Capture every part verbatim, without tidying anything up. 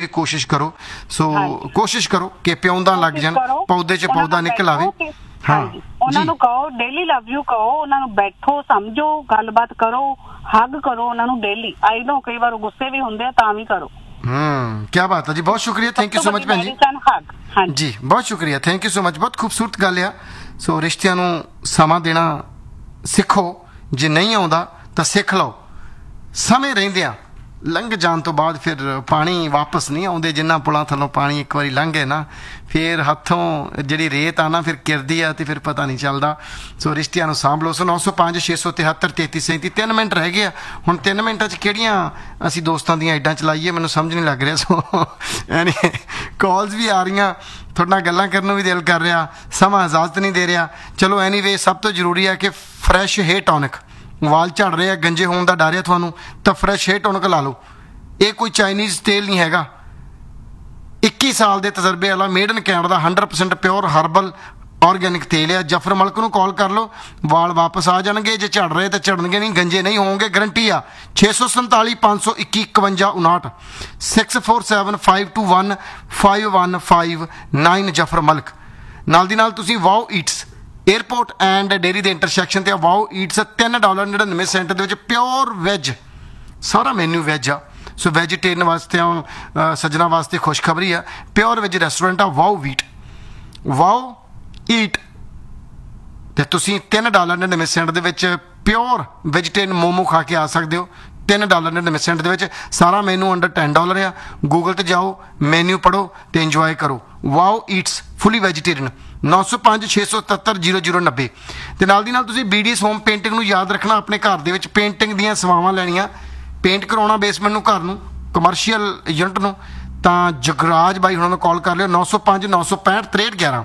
भी कोशिश करो। सो कोशिश करो कि पिउंदा लग जान, पौधे च पौधा निकल आवे। हाँ ਉਹਨਾਂ ਨੂੰ ਕਹੋ ਡੇਲੀ ਲਵ ਯੂ ਕਹੋ, ਉਹਨਾਂ ਨੂੰ ਬੈਠੋ, ਸਮਝੋ, ਗੱਲਬਾਤ ਕਰੋ, ਹੱਗ ਕਰੋ ਉਹਨਾਂ ਨੂੰ ਡੇਲੀ। ਆਈ ਨੋ ਕਈ ਵਾਰ ਗੁੱਸੇ ਵੀ ਹੁੰਦੇ ਆ, ਤਾਂ ਵੀ ਕਰੋ। हम्म क्या बात है जी, बहुत शुक्रिया, थैंक यू सो मच भैन जी। हाँ जी बहुत शुक्रिया, थैंक यू सो मच। बहुत खूबसूरत गल आ। सो रिश्तिਆਂ ਨੂੰ ਸਮਾਂ ਦੇਣਾ ਸਿੱਖੋ, ਜੇ ਨਹੀਂ ਆਉਂਦਾ ਤਾਂ ਸਿੱਖ ਲਓ। ਸਮੇਂ ਰਹਿੰਦਿਆਂ ਲੰਘ ਜਾਣ ਤੋਂ ਬਾਅਦ ਫਿਰ ਪਾਣੀ ਵਾਪਸ ਨਹੀਂ ਆਉਂਦੇ। ਜਿੰਨਾ ਪੁਲਾਂ ਥੱਲੋਂ ਪਾਣੀ ਇੱਕ ਵਾਰੀ ਲੰਘੇ ਨਾ, ਫਿਰ ਹੱਥੋਂ ਜਿਹੜੀ ਰੇਤ ਆ ਨਾ ਫਿਰ ਕਿਰਦੀ ਆ, ਤੇ ਫਿਰ ਪਤਾ ਨਹੀਂ ਚੱਲਦਾ। ਸੋ ਰਿਸ਼ਤਿਆਂ ਨੂੰ ਸਾਂਭ ਲਓ। ਸੋ ਨੌ ਸੌ ਪੰਜ ਛੇ ਸੌ ਤਿਹੱਤਰ ਤੇਤੀ ਸੈਂਤੀ ਤਿੰਨ ਮਿੰਟ ਰਹਿ ਗਏ ਆ। ਹੁਣ ਤਿੰਨ ਮਿੰਟਾਂ 'ਚ ਕਿਹੜੀਆਂ ਅਸੀਂ ਦੋਸਤਾਂ ਦੀਆਂ ਐਡਾਂ ਚਲਾਈਏ, ਮੈਨੂੰ ਸਮਝ ਨਹੀਂ ਲੱਗ ਰਿਹਾ। ਸੋ ਐਨੀ ਕਾਲਸ ਵੀ ਆ ਰਹੀਆਂ, ਤੁਹਾਡੇ ਨਾਲ ਗੱਲਾਂ ਕਰਨ ਨੂੰ ਵੀ ਦਿਲ ਕਰ ਰਿਹਾ, ਸਮਾਂ ਇਜਾਜ਼ਤ ਨਹੀਂ ਦੇ ਰਿਹਾ। ਚਲੋ ਐਨੀਵੇ, ਸਭ ਤੋਂ ਜ਼ਰੂਰੀ ਹੈ ਕਿ ਫਰੈਸ਼ ਹੇਅਰ ਟੌਨਿਕ, ਵਾਲ ਝੜ ਰਹੇ ਆ, ਗੰਜੇ ਹੋਣ ਦਾ ਡਰ ਹੈ ਤੁਹਾਨੂੰ, ਤਾਂ ਫਰੈਸ਼ ਹੇਅਰ ਟੌਨਿਕ ਲਾ ਲਓ। ਇਹ ਕੋਈ ਚਾਈਨੀਜ਼ ਤੇਲ ਨਹੀਂ ਹੈਗਾ, ਇੱਕੀ ਸਾਲ ਦੇ ਤਜਰਬੇ ਵਾਲਾ, made in Canada the hundred percent pure herbal organic ਤੇਲ ਆ। ਜਫਰ ਮਲਕ ਨੂੰ ਕਾਲ ਕਰ ਲਓ, ਵਾਲ ਵਾਪਸ ਆ ਜਾਣਗੇ। ਜੇ ਝੜ ਰਹੇ ਤਾਂ ਝੜਨਗੇ ਨਹੀਂ, ਗੰਜੇ ਨਹੀਂ ਹੋਣਗੇ, ਗਰੰਟੀ ਆ। ਛੇ ਸੌ ਸੰਤਾਲੀ ਪੰਜ ਸੌ ਇੱਕੀ ਇਕਵੰਜਾ ਉਨਾਹਠ six four seven five to one five one five nine Zafar ਮਲਕ। ਨਾਲ ਦੀ ਨਾਲ ਤੁਸੀਂ wow Eats airport and dairy ਦੇ ਇੰਟਰਸੈਕਸ਼ਨ ਤੇ ਆ। ਵਾਓ ਈਟਸ ਤਿੰਨ ਡਾਲਰ ਨੜਿਨਵੇਂ ਸੈਂਟ ਦੇ ਵਿੱਚ ਪਿਓਰ ਵੈਜ, ਸਾਰਾ ਮੈਨਿਊ ਵੈਜ ਆ। ਸੋ ਵੈਜੀਟੇਰੀਅਨ ਵਾਸਤੇ, ਸੱਜਣਾ ਵਾਸਤੇ ਖੁਸ਼ਖਬਰੀ ਆ, ਪਿਓਰ ਵੈਜ ਰੈਸਟੋਰੈਂਟ ਆ ਵਾਓ ਵੀਟ, ਵਾਓ ਈਟ। ਤੇ ਤੁਸੀਂ ਤਿੰਨ ਡਾਲਰ ਨੜਿਨਵੇਂ ਸੈਂਟ ਦੇ ਵਿੱਚ ਪਿਓਰ ਵੈਜੀਟੇਰੀਅਨ ਮੋਮੋ ਖਾ ਕੇ ਆ ਸਕਦੇ ਹੋ। ਤਿੰਨ ਡਾਲਰ ਨੜਿਨਵੇਂ ਸੈਂਟ ਦੇ ਵਿੱਚ ਸਾਰਾ ਮੈਨੂ ਅੰਡਰ ਟੈਨ ਡਾਲਰ ਆ। ਗੂਗਲ ਤੇ ਜਾਓ, ਮੈਨਿਊ ਪੜ੍ਹੋ ਤੇ ਇੰਜੋਏ ਕਰੋ। ਵਾਓ ਈਟਸ ਫੁੱਲੀ ਵੈਜੀਟੇਰੀਅਨ। ਨੌ ਸੌ ਪੰਜ ਛੇ ਸੌ ਸਤੱਤਰ ਜੀਰੋ ਜੀਰੋ ਨੱਬੇ। ਤੇ ਨਾਲ ਦੀ ਨਾਲ ਤੁਸੀਂ B D S home painting ਨੂੰ ਯਾਦ ਰੱਖਣਾ। ਆਪਣੇ ਘਰ ਦੇ ਵਿੱਚ ਪੇਂਟਿੰਗ ਦੀਆਂ ਸੇਵਾਵਾਂ ਲੈਣੀਆਂ, ਪੇਂਟ ਕਰਾਉਣਾ ਬੇਸਮੈਂਟ ਨੂੰ, ਘਰ ਨੂੰ, ਕਮਰਸ਼ੀਅਲ ਯੂਨਿਟ ਨੂੰ, ਤਾਂ ਜਗਰਾਜ ਬਾਈ ਉਹਨਾਂ ਨੂੰ ਕਾਲ ਕਰ ਲਿਓ। ਨੌ ਸੌ ਪੰਜ ਨੌ ਸੌ ਪੈਂਹਠ ਤ੍ਰੇਹਠ ਗਿਆਰਾਂ।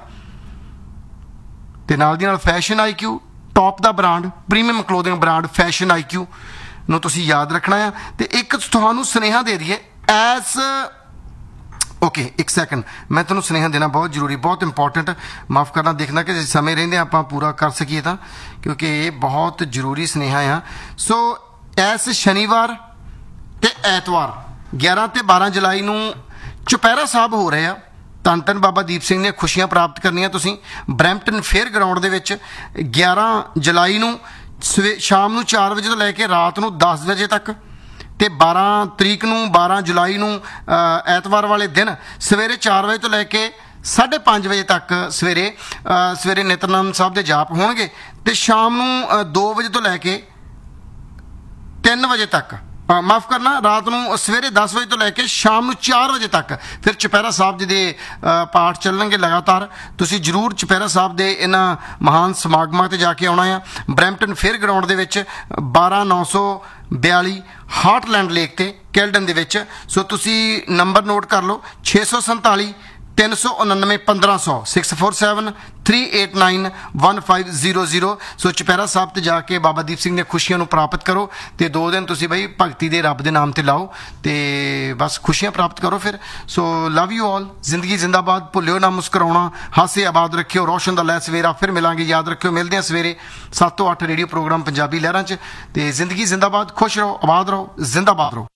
ਤੇ ਨਾਲ ਦੀ ਨਾਲ ਫੈਸ਼ਨ ਆਈ ਕਿਊ, ਟੌਪ ਦਾ brand, premium clothing brand fashion ਆਈ ਕਿਊ ਨੂੰ ਤੁਸੀਂ ਯਾਦ ਰੱਖਣਾ ਆ। ਤੇ ਇੱਕ ਤੁਹਾਨੂੰ ਸੁਨੇਹਾ ਦੇ ਦਈਏ ਐਸ ਓਕੇ ਇੱਕ ਸੈਕਿੰਡ, ਮੈਂ ਤੁਹਾਨੂੰ ਸੁਨੇਹਾ ਦੇਣਾ ਬਹੁਤ ਜ਼ਰੂਰੀ, ਬਹੁਤ ਇੰਪੋਰਟੈਂਟ। ਮਾਫ ਕਰਨਾ, ਦੇਖਣਾ ਕਿ ਸਮੇਂ ਰਹਿੰਦੇ ਆਪਾਂ ਪੂਰਾ ਕਰ ਸਕੀਏ ਤਾਂ, ਕਿਉਂਕਿ ਇਹ ਬਹੁਤ ਜ਼ਰੂਰੀ ਸੁਨੇਹਾ ਆ। ਸੋ ਇਸ ਸ਼ਨੀਵਾਰ ਤੇ ਐਤਵਾਰ ਗਿਆਰਾਂ ਤੇ ਬਾਰਾਂ ਜੁਲਾਈ ਨੂੰ ਚੁਪਹਿਰਾ ਸਾਹਿਬ ਹੋ ਰਹੇ ਆ। ਧੰਨ ਧੰਨ ਬਾਬਾ ਦੀਪ ਸਿੰਘ ਨੇ ਖੁਸ਼ੀਆਂ ਪ੍ਰਾਪਤ ਕਰਨੀਆਂ। ਤੁਸੀਂ ਬਰੈਂਪਟਨ ਫੇਅਰ ਗਰਾਊਂਡ ਦੇ ਵਿੱਚ ਗਿਆਰਾਂ ਜੁਲਾਈ ਨੂੰ ਸਵੇ ਸ਼ਾਮ ਨੂੰ ਚਾਰ ਵਜੇ ਤੋਂ ਲੈ ਕੇ ਰਾਤ ਨੂੰ ਦਸ ਵਜੇ ਤੱਕ, ਤੇ ਬਾਰਾਂ ਤਰੀਕ ਨੂੰ ਬਾਰਾਂ ਜੁਲਾਈ ਨੂੰ ਐਤਵਾਰ ਵਾਲੇ ਦਿਨ ਸਵੇਰੇ ਚਾਰ ਵਜੇ ਤੋਂ ਲੈ ਕੇ ਸਾਢੇ ਪੰਜ ਵਜੇ ਤੱਕ ਸਵੇਰੇ ਸਵੇਰੇ ਨਿਤਨੇਮ ਸਾਹਿਬ ਦੇ ਜਾਪ ਹੋਣਗੇ। ਤੇ ਸ਼ਾਮ ਨੂੰ ਦੋ ਵਜੇ ਤੋਂ ਲੈ ਕੇ ਤਿੰਨ ਵਜੇ ਤੱਕ, ਮਾਫ ਕਰਨਾ, ਰਾਤ ਨੂੰ ਸਵੇਰੇ ਦਸ ਵਜੇ ਤੋਂ ਲੈ ਕੇ ਸ਼ਾਮ ਨੂੰ ਚਾਰ ਵਜੇ ਤੱਕ ਫਿਰ ਚੁਪਹਿਰਾ ਸਾਹਿਬ ਜੀ ਦੇ ਪਾਠ ਚੱਲਣਗੇ ਲਗਾਤਾਰ। ਤੁਸੀਂ ਜ਼ਰੂਰ ਚੁਪਹਿਰਾ ਸਾਹਿਬ ਦੇ ਇਹਨਾਂ ਮਹਾਨ ਸਮਾਗਮਾਂ 'ਤੇ ਜਾ ਕੇ ਆਉਣਾ ਆ। ਬਰੈਂਪਟਨ ਫੇਅਰ ਗਰਾਊਂਡ ਦੇ ਵਿੱਚ ਬਾਰਾਂ ਨੌ ਸੌ ਬਿਆਲੀ ਹਾਰਟਲੈਂਡ ਲੇਕ ਤੇ ਕੈਲਡਨ ਦੇ ਵਿੱਚ। ਸੋ ਤੁਸੀਂ ਨੰਬਰ ਨੋਟ ਕਰ ਲਓ, ਛੇ ਸੌ ਸੰਤਾਲੀ ਤਿੰਨ ਸੌ ਉਣਾਨਵੇਂ ਪੰਦਰਾਂ ਸੌ six four seven three eight nine one five zero zero. ਸੋ ਚੁਪਹਿਰਾ ਸਾਹਿਬ 'ਤੇ ਜਾ ਕੇ ਬਾਬਾ ਦੀਪ ਸਿੰਘ ਦੀਆਂ ਖੁਸ਼ੀਆਂ ਨੂੰ ਪ੍ਰਾਪਤ ਕਰੋ। ਤੇ ਦੋ ਦਿਨ ਤੁਸੀਂ ਬਈ ਭਗਤੀ ਦੇ ਰੱਬ ਦੇ ਨਾਮ 'ਤੇ ਲਾਓ ਤੇ ਬਸ ਖੁਸ਼ੀਆਂ ਪ੍ਰਾਪਤ ਕਰੋ ਫਿਰ। ਸੋ ਲਵ ਯੂ ਆਲ। ਜ਼ਿੰਦਗੀ ਜ਼ਿੰਦਾਬਾਦ। ਭੁੱਲਿਓ ਨਾ ਮੁਸਕਰਾਉਣਾ, ਹਾਸੇ ਆਬਾਦ ਰੱਖਿਓ, ਰੋਸ਼ਨ ਦਾ ਲੈ ਸਵੇਰਾ। ਫਿਰ ਮਿਲਾਂਗੇ, ਯਾਦ ਰੱਖਿਓ, ਮਿਲਦੇ ਹਾਂ ਸਵੇਰੇ ਸੱਤ ਤੋਂ ਅੱਠ ਰੇਡੀਓ ਪ੍ਰੋਗਰਾਮ ਪੰਜਾਬੀ ਲਹਿਰਾਂ 'ਚ। ਤੇ ਜ਼ਿੰਦਗੀ ਜ਼ਿੰਦਾਬਾਦ। ਖੁਸ਼ ਰਹੋ, ਆਬਾਦ ਰਹੋ, ਜ਼ਿੰਦਾਬਾਦ ਰਹੋ।